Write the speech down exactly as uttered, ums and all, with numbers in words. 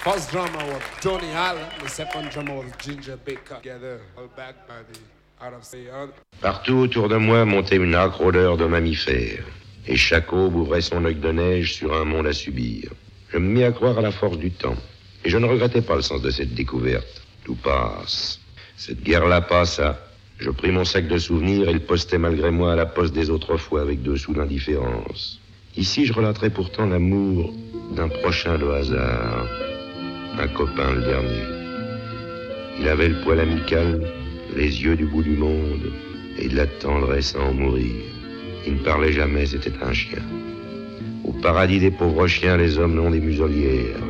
First drummer was Tony Allen, the second drummer was Ginger Baker. Together, all backed by the out of the other. Partout autour de moi montait une âcre odeur de mammifères, et chaque aube ouvrait son œil de neige sur un monde à subir. Je me mis à croire à la force du temps, et je ne regrettais pas le sens de cette découverte. Tout passe. Cette guerre-là passa. Je pris mon sac de souvenirs et le postai malgré moi à la poste des autres fois avec deux sous d'indifférence. Ici, je relaterai pourtant l'amour d'un prochain de hasard. Un copain, le dernier. Il avait le poil amical, les yeux du bout du monde et de la tendresse à en mourir. Il ne parlait jamais, c'était un chien. Au paradis des pauvres chiens, les hommes n'ont des muselières.